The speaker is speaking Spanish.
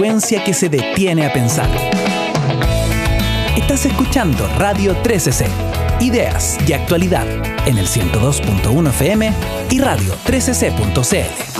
frecuencia que se detiene a pensar. Estás escuchando Radio 13C, ideas y actualidad en el 102.1 FM y radio13c.cl.